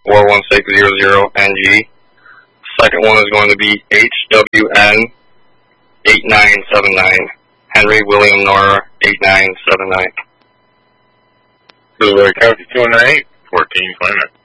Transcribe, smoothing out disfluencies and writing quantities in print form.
41600NG. Second one is going to be HWN 8979. Henry William Nora 8979. Missouri County 208, 14 Clement.